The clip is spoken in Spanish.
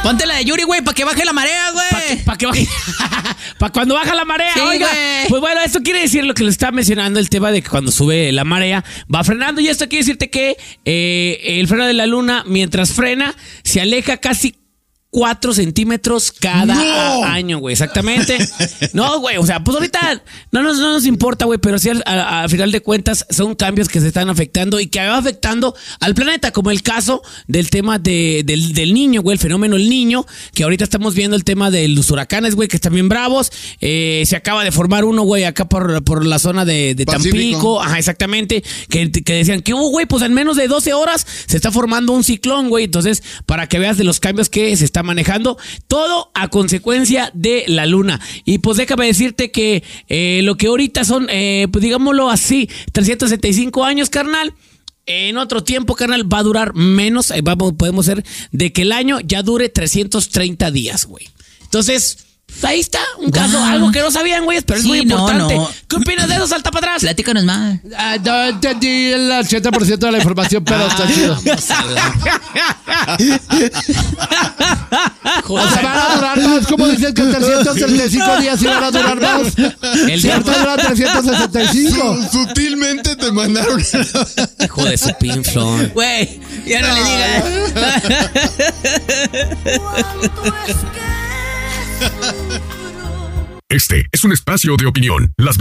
Ponte la de Yuri, güey, para que baje la marea, güey. Para que baje. Para cuando baja la marea, sí, oiga. Güey. Pues bueno, esto quiere decir lo que le estaba mencionando, el tema de que cuando sube la marea va frenando. Y esto quiere decirte que el freno de la luna, mientras frena, se aleja casi 4 centímetros cada año, güey, exactamente. No, güey, o sea, pues ahorita no nos importa, güey, pero sí al final de cuentas son cambios que se están afectando y que va afectando al planeta, como el caso del tema del niño, güey, el fenómeno El Niño, que ahorita estamos viendo el tema de los huracanes, güey, que están bien bravos. Se acaba de formar uno, güey, acá por la zona de Tampico. Ajá, exactamente, que decían que, güey, pues en menos de 12 horas se está formando un ciclón, güey. Entonces, para que veas de los cambios que se está manejando, todo a consecuencia de la luna. Y pues déjame decirte que lo que ahorita son, pues digámoslo así, 375 años, carnal. En otro tiempo, carnal, va a durar menos. Podemos ser de que el año ya dure 330 días, güey. Entonces, ahí está, un caso, algo que no sabían, güey, pero es muy importante. No. ¿Qué opinas de eso? Salta para atrás. Platícanos más. No entendí el 80% de la información, pero está chido. O sea, van a durar más, como dices que 335 días iban a durar más. El cierto dura 365. Sutilmente te mandaron. Hijo de su pinflón. Güey, ya no le digas. Este es un espacio de opinión. Las